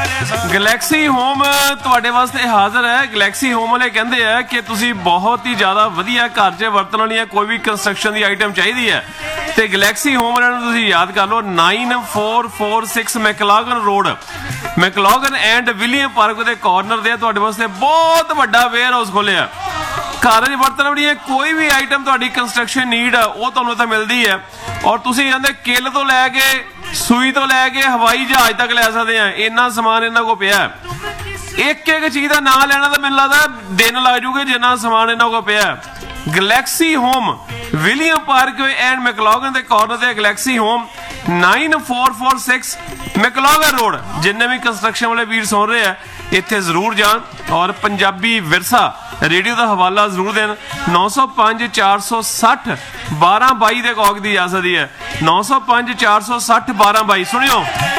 Galaxy home ਤੁਹਾਡੇ ਵਾਸਤੇ ਹਾਜ਼ਰ ਹੈ। ਗਲੈਕਸੀ ਹੋਮ ਵਾਲੇ ਕਹਿੰਦੇ ਆ ਕਿ ਤੁਸੀਂ ਬਹੁਤ ਹੀ ਜ਼ਿਆਦਾ ਵਧੀਆ ਘਰ 'ਚ ਵਰਤਣ ਵਾਲੀਆਂ ਕੋਈ ਵੀ ਕੰਸਟਰਕਸ਼ਨ ਦੀ ਆਈਟਮ ਚਾਹੀਦੀ ਹੈ ਤੇ ਗਲੈਕਸੀ ਹੋਮ ਵਾਲਿਆਂ ਨੂੰ ਤੁਸੀਂ ਯਾਦ ਕਰ ਲਓ 9446 ਮੈਕਲਾਗਨ ਰੋਡ, ਮੈਕਲਾਗਨ ਐਂਡ ਵਿਲੀਅਮ ਪਾਰਕ ਦੇ ਕਾਰਨਰ ਤੇ ਤੁਹਾਡੇ ਵਾਸਤੇ ਬਹੁਤ ਵੱਡਾ ਵੇਅਰ ਹਾਊਸ ਖੋਲਿਆ। ਘਰ 'ਚ ਵਰਤਣ ਵਾਲੀਆਂ ਕੋਈ ਵੀ ਆਈਟਮ ਤੁਹਾਡੀ ਕੰਸਟਰਕਸ਼ਨ ਨੀਡ ਆ ਉਹ ਤੁਹਾਨੂੰ ਇੱਥੇ ਮਿਲਦੀ ਹੈ। ਔਰ ਤੁਸੀਂ ਕਹਿੰਦੇ ਕਿੱਲ ਤੋਂ ਲੈ ਕੇ ਸੂਈ ਤੋਂ ਲੈ ਕੇ ਹਵਾਈ ਜਹਾਜ਼ ਤੱਕ ਲੈ ਸਕਦੇ ਆ, ਇੰਨਾ ਸਮਾਨ ਇਹਨਾਂ ਕੋਲ ਪਿਆ। ਇੱਕ ਇੱਕ ਚੀਜ਼ ਦਾ ਨਾਂ ਲੈਣਾ ਤਾਂ ਮੈਨੂੰ ਲੱਗਦਾ ਦਿਨ ਲੱਗ ਜੂਗੇ ਜਿੰਨਾ ਸਮਾਨ ਇਹਨਾਂ ਕੋਲ ਪਿਆ। Galaxy home William park and ਮੈਕਲਾਗਨ ਦੇ ਕਾਰਨਰ ਤੇ ਗਲੈਕਸੀ ਹੋਮ 9446 ਮੈਕਲਾਗਨ ਰੋਡ। ਜਿੰਨੇ ਵੀ ਕੰਸਟਰਕਸ਼ਨ ਵਾਲੇ ਵੀਰ ਸੁਣ ਰਹੇ ਆ ਇੱਥੇ ਜ਼ਰੂਰ ਜਾਣ ਔਰ ਪੰਜਾਬੀ ਵਿਰਸਾ ਰੇਡੀਓ ਦਾ ਹਵਾਲਾ ਜ਼ਰੂਰ ਦੇਣ। 905 460 1222 ਦੇ ਕੌਕ ਦੀ ਆ ਸਕਦੀ ਹੈ। 905 460 1222 ਸੁਣਿਓ।